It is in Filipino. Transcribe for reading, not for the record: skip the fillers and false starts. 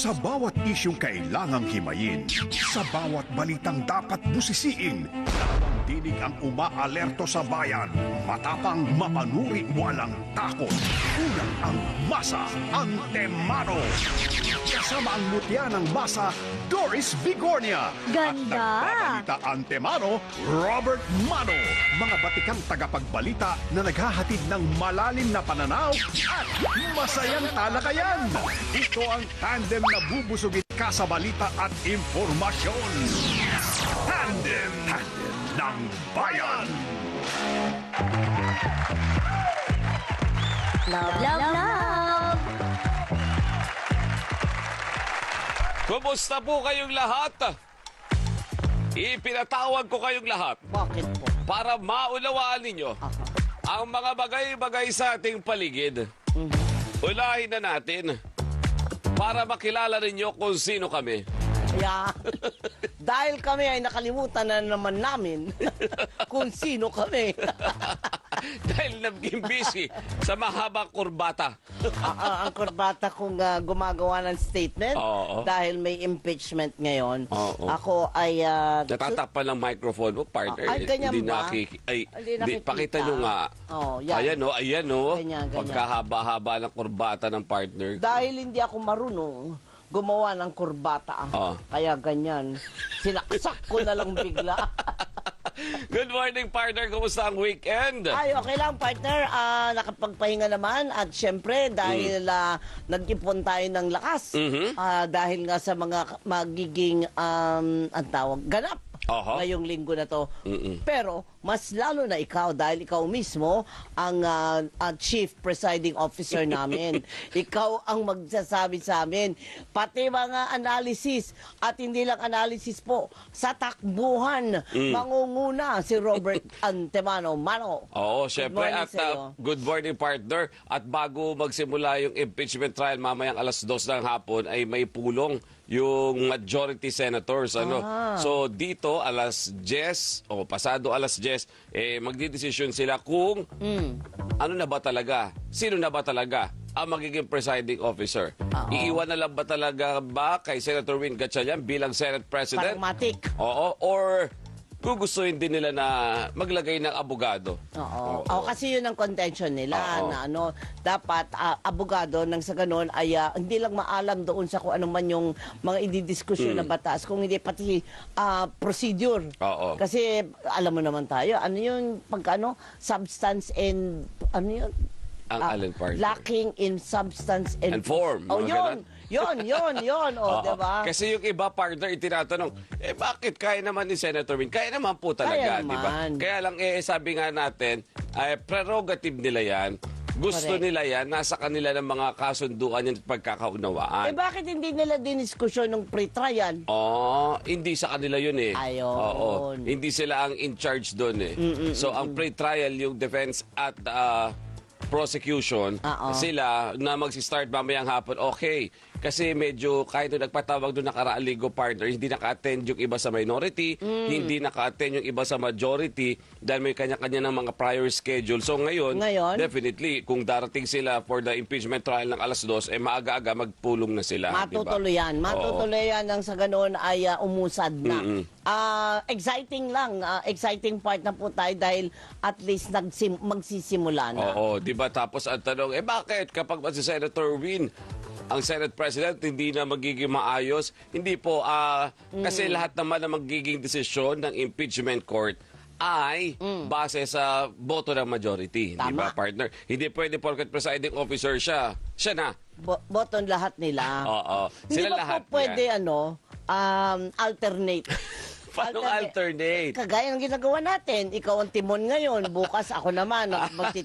Sa bawat isyong kailangang himayin, sa bawat balitang dapat busisiin, dalawang dinig ang umaalerto sa bayan. Matapang, mapanuri, walang takot. Unang ang Masa Antemano. Kasama ang mutya ng Masa, Doris Vigornia. Ganda! At nagbabalita Antemano, Robert Mano. Mga batikang tagapagbalita na naghahatid ng malalim na pananaw at masayang talakayan. Ito ang tandem na bubusugin ka sa balita at impormasyon. Tandem ng Bayan. Love, love, love! Kumusta po kayong lahat? Ipinatawag ko kayong lahat Bakit po? para maunawaan ninyo ang mga bagay-bagay sa ating paligid. Unahin na natin para makilala ninyo kung sino kami. Yeah. Dahil kami ay nakalimutan na naman namin kung sino kami. Dahil naging busy sa mahabang kurbata. Ang kurbata kong gumagawa ng statement Oo. dahil may impeachment ngayon. Oo. Ako ay... Natatapan ng microphone mo, partner. Ay, ganyan Hindi ba? Hindi nakikita. pakita nyo nga. Oh, yan. Ayan o, ayan o. Ganyan, ganyan. Pagkahaba-haba ng kurbata ng partner. Dahil hindi ako marunong gumawa ng kurbata. Oo. Kaya ganyan. Sinaksak ko na lang bigla. Good morning, partner. Kumusta ang weekend? Ay, okay lang, partner. Nakapagpahinga naman. At syempre, dahil nag-ipon tayo ng lakas. Dahil nga sa mga magiging, ang tawag, ganap. Aha. Ngayong linggo na to. Pero, mas lalo na ikaw dahil ikaw mismo ang chief presiding officer namin. Ikaw ang magsasabi sa amin. Pati mga analysis at hindi lang analysis po, sa takbuhan, mangunguna si Robert Antemano. Mano. Oo, syempre. morning At sa'yo. good morning, partner. At bago magsimula yung impeachment trial mamayang alas 2 ng hapon, ay may pulong yung majority senators. So dito, alas 10, o pasado alas 10, magdidesisyon sila kung ano na ba talaga, sino na ba talaga ang magiging presiding officer. Iiwan na lang ba talaga ba kay Senator Win Gatchalian bilang Senate President? Pragmatic. Oo, or gugustuhin din nila na maglagay ng abogado. Oo. Kasi yun ang contention nila Oo. na dapat abogado nang sa ganun ay hindi lang maalam doon sa kung ano man yung mga ididiskusyon na batas, kung hindi pati procedure. Oo. Kasi alam mo naman tayo, ano yung pagkano substance and ano yun? Ang alin partner? Lacking in substance and form, Oh, mga yun. ganun. Yun. Oo. Diba? Kasi yung iba partner itinatanong, bakit kaya naman ni Senator Win? Kaya naman po talaga, Kaya di ba? naman. Kaya lang sabi nga natin, prerogative nila yan. Gusto Correct. nila yan, nasa kanila ng mga kasunduan yung pagkakaunawaan. Bakit hindi nila diniskusyon ng pre-trial? Hindi sa kanila yun eh. Ayun. Oo. Hindi sila ang in charge doon eh. So ang pre-trial, yung defense at prosecution, sila na magsi-start mamayang hapon, okay. Kasi medyo kahit nagpatawag doon nakaraang linggo, partner, hindi naka-attend yung iba sa minority, hindi naka-attend yung iba sa majority dahil may kanya-kanya ng mga prior schedule. So ngayon, definitely, kung darating sila for the impeachment trial ng alas 2, maaga-aga magpulong na sila. Matutuloy yan. Matutuloy yan nang sa ganoon ay umusad na. Exciting lang. Exciting part na po tayo dahil at least magsisimula na. Oo, di ba? Tapos ang tanong, bakit kapag si Senator Win, ang Senate President, hindi na magiging maayos? Hindi po, kasi lahat naman na magiging desisyon ng impeachment court ay base sa boto ng majority. Di ba, partner? Hindi pwede porket presiding officer siya na. Boton lahat nila. Oo. Hindi Sila ba lahat po pwede yan. alternate? Paano alternate? Kagaya ng ginagawa natin. Ikaw ang timon ngayon. Bukas ako naman.